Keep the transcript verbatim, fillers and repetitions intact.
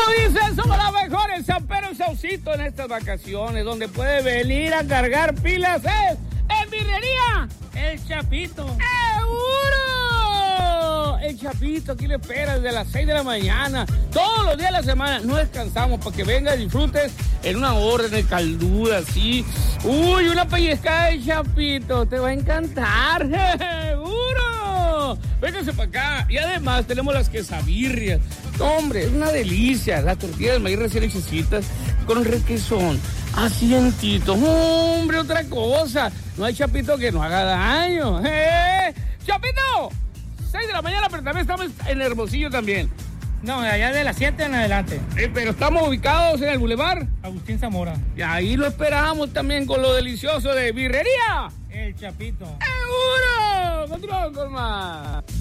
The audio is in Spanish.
dicen, somos las mejores San Pedro y Saucito en estas vacaciones, donde puede venir a cargar pilas es en Birrería El Chapito. ¡Seguro! El Chapito, aquí le espera desde las seis de la mañana, todos los días de la semana. No descansamos para que venga y disfrutes en una orden de calduda, así. Uy, una pellizcada de Chapito, te va a encantar, seguro. Vénganse para acá. Y además tenemos las quesabirrias. Hombre, es una delicia. Las tortillas de maíz recién hechecitas con requesón, asientitos. Hombre, otra cosa. No hay Chapito que no haga daño. ¡Eh! ¡Chapito! seis de la mañana, pero también estamos en Hermosillo también. No, allá de las siete en adelante. Eh, pero estamos ubicados en el Boulevard Agustín Zamora. Y ahí lo esperamos también con lo delicioso de Birrería El Chapito. ¡Seguro! Continuamos con más.